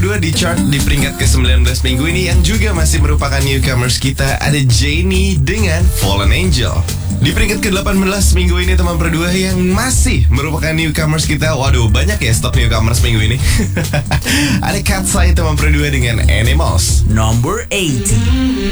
kedua di chart di peringkat ke-19 minggu ini yang juga masih merupakan newcomers kita, ada Jennie dengan Fallen Angel. Di peringkat ke-18 minggu ini teman berdua yang masih merupakan newcomers kita. Waduh, banyak ya stok newcomers minggu ini. Ada Katseye teman berdua dengan Animals. Number 18.